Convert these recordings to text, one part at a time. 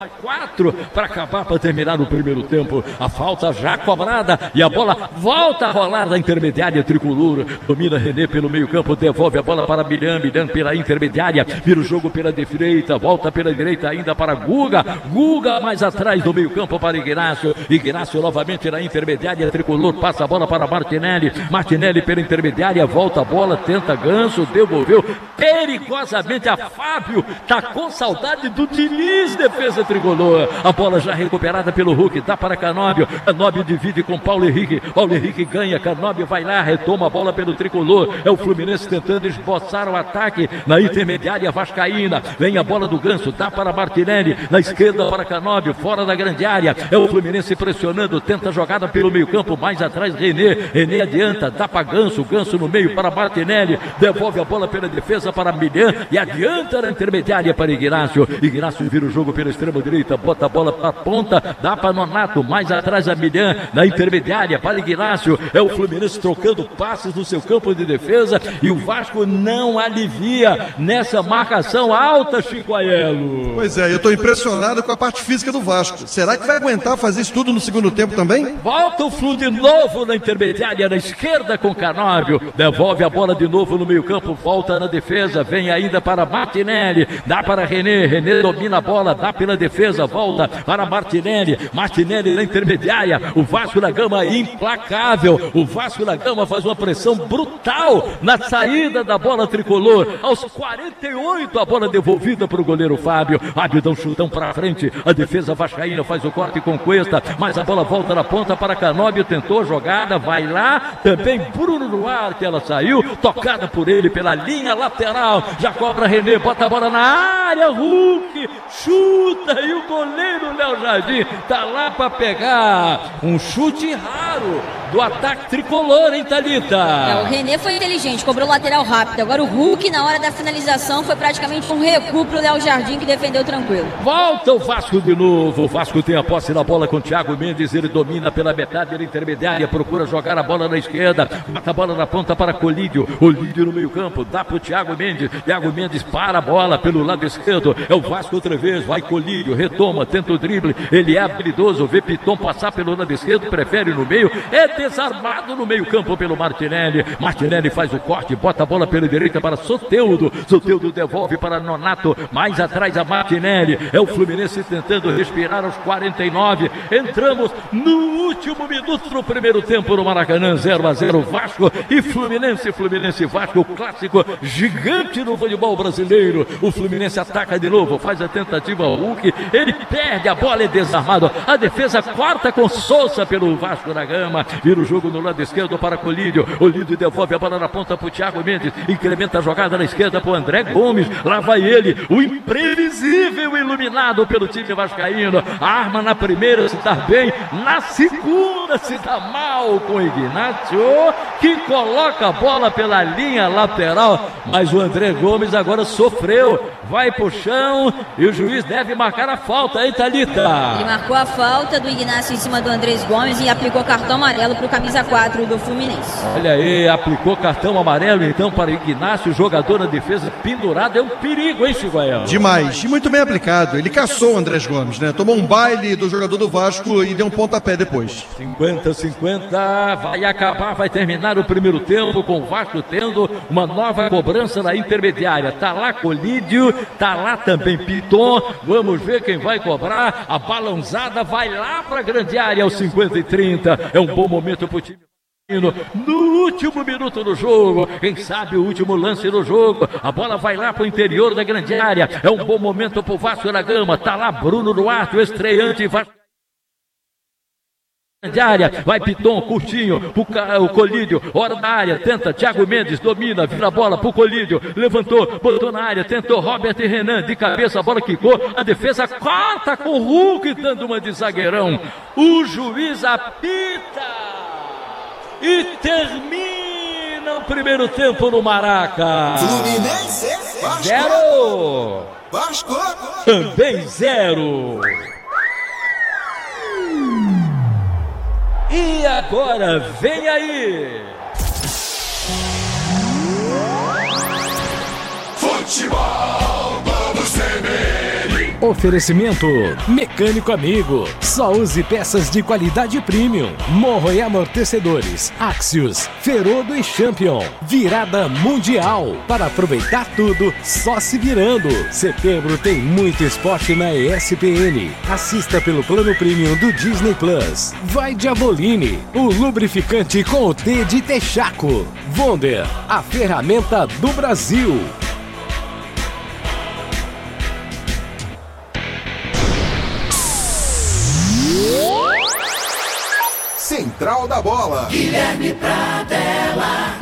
4 para acabar, para terminar o primeiro tempo. A falta já cobrada e a bola volta a rolar da intermediária tricolor. Domina René pelo meio campo, devolve a bola para Milhã pela intermediária, vira o jogo pela direita, volta pela direita ainda para Guga mais atrás do meio campo para Ignacio novamente na intermediária tricolor, passa a bola para Martinelli pela intermediária, volta a bola, tenta Ganso, devolveu perigosamente a Fábio, tá com saudade do Diniz, defesa tricolor, a bola já recuperada pelo Hulk, dá para Canóbio divide com Paulo Henrique ganha, Canóbio vai lá, retoma a bola pelo tricolor, é o Fluminense tentando esboçar o ataque na intermediária vascaína, vem a bola do Ganso, dá para Martinelli, na esquerda para Canóbio, fora da grande área, é o Fluminense pressionando, tenta a jogada pelo meio campo, mais atrás René adianta, dá para Ganso no meio para Martinelli, devolve a bola pela defesa para Milhã e adianta na intermediária para Ignacio vira o jogo pela extrema direita, bota a bola para a ponta, dá para Nonato, mais atrás a Milhã, na intermediária para Ignacio, é o Fluminense trocando passes no seu campo de defesa e o Vasco não alivia nessa marcação alta, Chico Aiello. Pois é, eu estou impressionado com a parte física do Vasco. Será que vai aguentar fazer isso tudo no segundo tempo também? Volta o Flu de novo na intermediária, na esquerda com Canóbio, devolve a bola de novo no meio campo, volta na defesa, vem ainda para Martinelli, dá para René domina a bola, dá pela defesa, volta para Martinelli na intermediária, o Vasco da Gama implacável, o Vasco da Gama faz uma pressão brutal na saída da bola tricolor, aos 48 a bola devolvida para o goleiro Fábio dá um chutão para frente, a defesa vascaína faz o corte com Cuesta, mas a bola volta na ponta para Canóbio, tentou jogada, vai lá, também Bruno Duarte, ela saiu, tocada por ele pela linha lateral, já cobra René, bota a bola na área, Hulk, chuta e o goleiro Léo Jardim tá lá para pegar um chute raro do ataque tricolor, hein, Thalita? O René foi inteligente, cobrou lateral rápido, agora o Hulk na hora da finalização foi praticamente um recuo pro Léo Jardim que defendeu tranquilo. Volta o Vasco de novo, o Vasco tem a posse da bola com o Thiago Mendes, ele domina pela metade da intermediária, procura jogar a bola na esquerda, bota a bola na ponta para Colídio no meio campo, dá pro Thiago Mendes para a bola pelo lado esquerdo, é o Vasco outra vez, vai Colídio, retoma, tenta o drible, ele é habilidoso, vê Piton passar pelo lado esquerdo, prefere no meio, é desarmado no meio campo pelo Martinelli faz o corte, bota a bola pela direita para Soteldo devolve para Nonato, mais atrás a Martinelli, é o Fluminense tentando respirar aos 49, entramos no último minuto do primeiro tempo no Maracanã, 0-0 Vasco e Fluminense Vasco, o clássico gigante no futebol brasileiro, o Fluminense ataca de novo, faz a tentativa Hulk, ele perde a bola, é desarmado, a defesa corta com Souza pelo Vasco da Gama, vira o jogo no lado esquerdo para Colídio devolve a bola na ponta para o Thiago Mendes, incrementa a jogada na esquerda para o André Gomes, lá vai ele, o imprevisível iluminado pelo time vascaíno, arma na primeira, se dá bem, na segunda se dá mal com o Ignacio, que coloca a bola pela linha lateral, mas o André Gomes agora sofreu, vai pro chão e o juiz deve marcar a falta, hein, Thalita? Ele marcou a falta do Ignacio em cima do Andrés Gomes e aplicou cartão amarelo pro camisa 4 do Fluminense. Olha aí, aplicou cartão amarelo então para Ignacio, jogador na defesa pendurado, é um perigo, hein, Chico Aiello? Demais, e muito bem aplicado, ele caçou o Andrés Gomes, né? Tomou um baile do jogador do Vasco e deu um pontapé depois. 50-50, vai acabar, vai terminar o primeiro tempo com o Vasco tendo uma nova cobrança na intermediária, tá lá Colídio, tá lá também Piton, vamos ver quem vai cobrar, a balançada vai lá para a grande área aos 50-30, é um bom momento pro time. No último minuto do jogo, quem sabe o último lance do jogo, a bola vai lá para o interior da grande área, é um bom momento para o Vasco da Gama, tá lá Bruno Duarte, o estreante Vasco. Área, vai Piton, curtinho, o Colídio, hora da área, tenta, Thiago Mendes, domina, vira a bola pro Colídio, levantou, botou na área, tentou Robert e Renan, de cabeça, a bola quicou, a defesa corta com o Hulk, dando uma de zagueirão, o juiz apita e termina o primeiro tempo no Maraca. Fluminense, 0, Vasco também 0. E agora, vem aí! Futebol, vamos tremer! Oferecimento Mecânico Amigo. Só use peças de qualidade premium. Morro e amortecedores. Axios, Ferodo e Champion. Virada mundial. Para aproveitar tudo, só se virando. Setembro tem muito esporte na ESPN. Assista pelo plano premium do Disney Plus. Vai de Avoline, o lubrificante com o T de Texaco. Wonder, a ferramenta do Brasil. Central da Bola. Guilherme Pradella.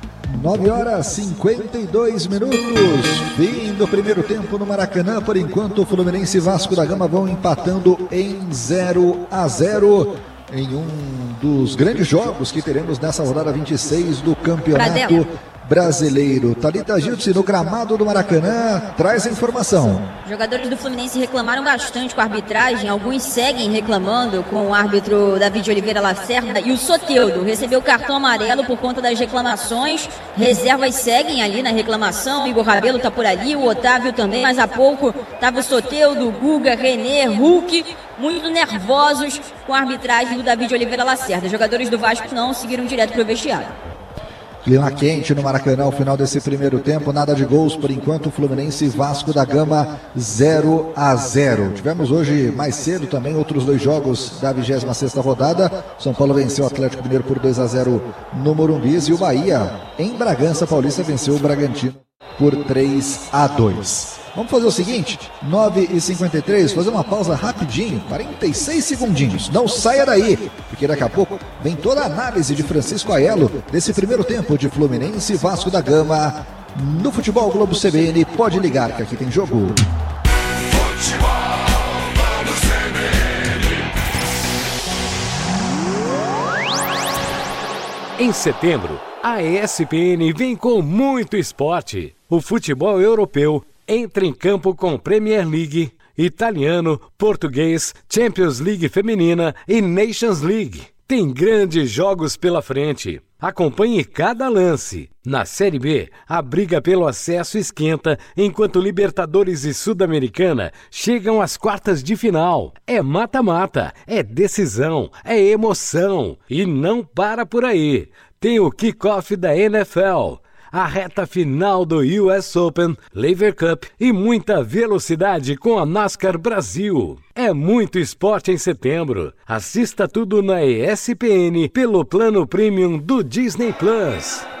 9h52. Fim do primeiro tempo no Maracanã. Por enquanto, o Fluminense e Vasco da Gama vão empatando em 0-0 em um dos grandes jogos que teremos nessa rodada 26 do Campeonato Brasileiro. Thalita Giltzi, no gramado do Maracanã, traz a informação. Jogadores do Fluminense reclamaram bastante com a arbitragem. Alguns seguem reclamando com o árbitro David Oliveira Lacerda. E o Soteldo recebeu cartão amarelo por conta das reclamações. Reservas seguem ali na reclamação. O Igor Rabelo está por ali, o Otávio também. Mas há pouco estava o Soteldo, Guga, René, Hulk, muito nervosos com a arbitragem do David Oliveira Lacerda. Jogadores do Vasco não seguiram direto para o vestiário. Clima quente no Maracanã ao final desse primeiro tempo, nada de gols por enquanto. Fluminense e Vasco da Gama 0-0. Tivemos hoje mais cedo também outros dois jogos da 26ª rodada. São Paulo venceu o Atlético Mineiro por 2-0 no Morumbi e o Bahia em Bragança Paulista venceu o Bragantino por 3-2. Vamos fazer o seguinte, 9h53, fazer uma pausa rapidinho, 46 segundinhos. Não saia daí, porque daqui a pouco vem toda a análise de Francisco Aiello desse primeiro tempo de Fluminense e Vasco da Gama no Futebol Globo CBN. Pode ligar que aqui tem jogo. Em setembro, a ESPN vem com muito esporte. O futebol europeu entra em campo com Premier League, italiano, português, Champions League feminina e Nations League. Tem grandes jogos pela frente. Acompanhe cada lance. Na Série B, a briga pelo acesso esquenta, enquanto Libertadores e Sul-Americana chegam às quartas de final. É mata-mata, é decisão, é emoção. E não para por aí. Tem o kickoff da NFL, a reta final do US Open, Lever Cup e muita velocidade com a NASCAR Brasil. É muito esporte em setembro. Assista tudo na ESPN pelo plano premium do Disney Plus.